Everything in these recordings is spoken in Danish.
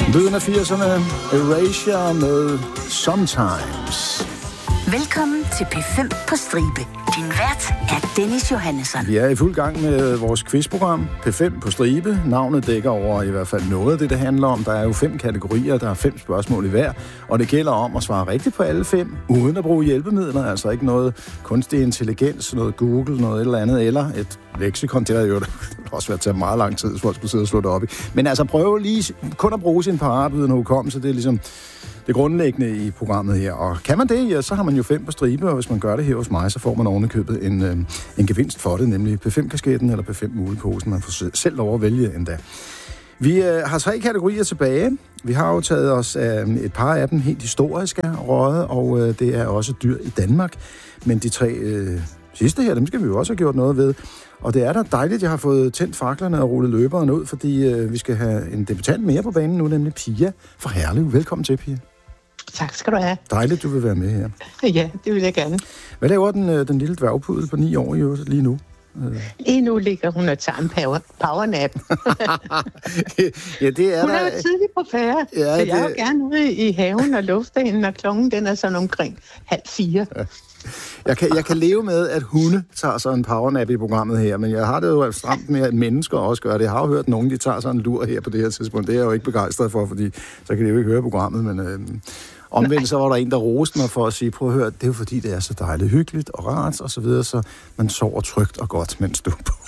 Lyden af 80'erne, Erasure med Sometimes. Velkommen til P5 på stribe. Din vært er Dennis Johannesson. Vi er i fuld gang med vores quizprogram, P5 på stribe. Navnet dækker over i hvert fald noget af det handler om. Der er jo 5 kategorier, der er 5 spørgsmål i hver, og det gælder om at svare rigtigt på alle 5, uden at bruge hjælpemidler, altså ikke noget kunstig intelligens, noget Google, noget eller andet, eller et leksikon. Det har jo også været taget meget lang tid, hvis folk skulle sidde og slå det op i. Men altså prøv lige kun at bruge sin paratviden og hukommelse, det er ligesom det grundlæggende i programmet her. Og kan man det, ja, så har man jo 5 på stribe, og hvis man gør det her hos mig, så får man ovenikøbet en gevinst for det, nemlig P5-kasketten eller P5-muleposen. Man får selv lov at vælge endda. Vi har 3 kategorier tilbage. Vi har jo taget os et par af dem helt historiske røde, og det er også dyr i Danmark. Men de 3 sidste her, dem skal vi jo også have gjort noget ved. Og det er da dejligt, jeg har fået tændt faklerne og rullet løberen ud, fordi vi skal have en debutant mere på banen nu, nemlig Pia fra Herlev. Velkommen til, Pia. Tak skal du have. Dejligt, du vil være med her. Ja, det vil jeg gerne. Hvad laver den lille dværgpudel på 9 år lige nu? Lige nu ligger hun og tager en powernap. Ja, det er hun er jo tidligt på færre, ja, så jeg er jo gerne ude i haven og lufte hende, når klokken den er sådan omkring 3:30. Ja. Jeg kan leve med, at hunde tager sig en powernap i programmet her, men jeg har det jo stramt med, at mennesker også gør det. Jeg har jo hørt nogen, de tager sig en lur her på det her tidspunkt. Det er jeg jo ikke begejstret for, fordi så kan de jo ikke høre programmet, men omvendt så var der en, der roste mig for at sige, prøv at høre, det er jo fordi, det er så dejligt hyggeligt og rart og så videre, så man sover trygt og godt, mens du er på.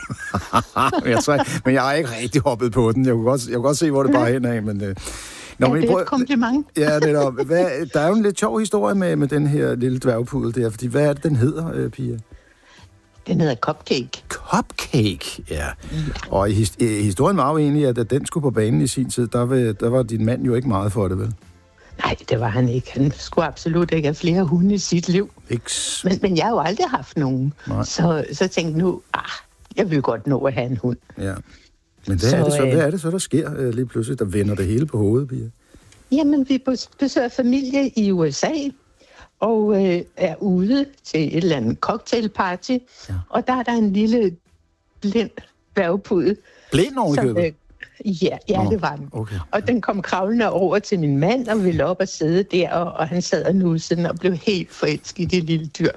Men jeg har ikke rigtig hoppet på den. Jeg kunne godt se, hvor det bare hen af, men det er et kompliment. Ja, der er jo en lidt sjov historie med den her lille dværgpudel der, fordi hvad er det, den hedder, Pia? Den hedder Cupcake. Cupcake, ja. Og historien var jo egentlig, at da den skulle på banen i sin tid, der var din mand jo ikke meget for det, vel? Nej, det var han ikke. Han skulle absolut ikke have flere hunde i sit liv. Men jeg har jo aldrig haft nogen. Så tænkte nu, jeg vil godt nå at have en hund. Ja. Men hvad er det så, der sker lige pludselig, der vender det hele på hovedet, Pia? Jamen, vi besøger familie i USA, og er ude til et eller andet cocktailparty, ja. Og der er der en lille blind dværgpudel. Blind ovenikøbet? Ja, det var den. Okay. Og den kom kravlende over til min mand og ville op og sidde der, og han sad og nussede og blev helt forelsket i det lille dyr.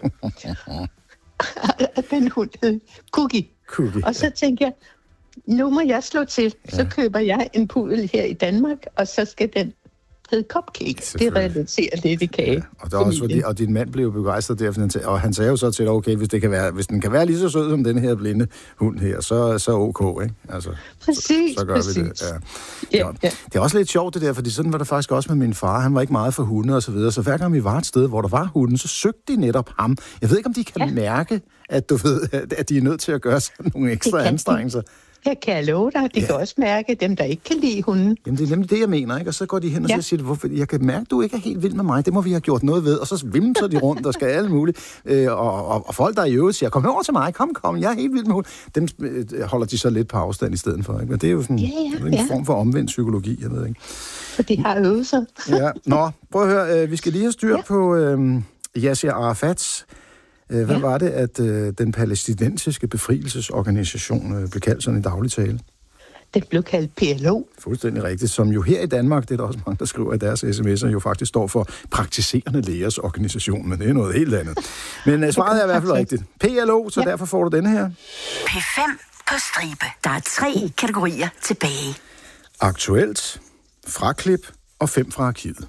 Og den hund hed Cookie. Og så tænkte jeg, nu må jeg slå til. Så køber jeg en pudel her i Danmark, og så skal den hedde Cupcake. Det relaterer lidt i kage. Ja. Og, der også fordi, og din mand blev begejstret derfor, og han sagde jo så til dig, okay, hvis den kan være lige så sød som den her blinde hund her, så ok, ikke? Altså, præcis, så gør vi det. Ja. Det er også lidt sjovt det der, fordi sådan var det faktisk også med min far. Han var ikke meget for hunde og så videre, så hver gang vi var et sted, hvor der var hunden, så søgte de netop ham. Jeg ved ikke, om de kan mærke, at du ved, at de er nødt til at gøre sådan nogle ekstra anstrengelser. Jeg kan love dig, de kan også mærke dem, der ikke kan lide hunden. Jamen, det er nemlig det, jeg mener, ikke? Og så går de hen og så siger, hvorfor jeg kan mærke, du ikke er helt vild med mig. Det må vi have gjort noget ved. Og så vimser de rundt og skal alle muligt. Og folk, der i øvrigt siger, kom over til mig, kom, jeg er helt vild med hunden. Dem holder de så lidt på afstand i stedet for, ikke? Men det er jo sådan en form for omvendt psykologi, jeg ved ikke. For de har øvet sig. Ja, prøv at høre, vi skal lige have styr på Yasser Arafats. Hvad var det, at den palæstinensiske befrielsesorganisation blev kaldt sådan i daglig tale? Den blev kaldt PLO. Fuldstændig rigtigt, som jo her i Danmark, det er der også mange, der skriver, at deres sms'er jo faktisk står for praktiserende lægers organisation, men det er noget helt andet. Men svaret er i hvert fald rigtigt. PLO, så derfor får du denne her. P5 på stribe. Der er 3 kategorier tilbage. Aktuelt, fraklip og 5 fra arkivet.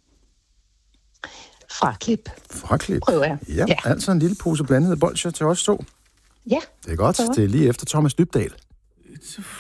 Fraklip. Prøver jeg. Ja, altså en lille pose blandede bolsjer til os 2. Ja. Det er godt. Det er lige efter Thomas Dybdahl.